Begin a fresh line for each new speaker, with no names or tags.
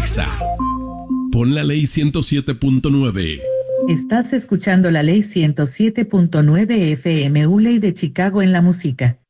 Exa. Pon la ley 107.9.
Estás escuchando la ley 107.9 FM ULEY de Chicago en la música.